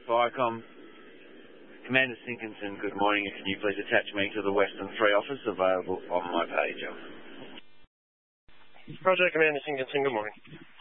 Firecom. Commander Sinkinson, good morning. Can you please attach me to the Western 3 office available on my pager? Roger, Commander Sinkinson, good morning.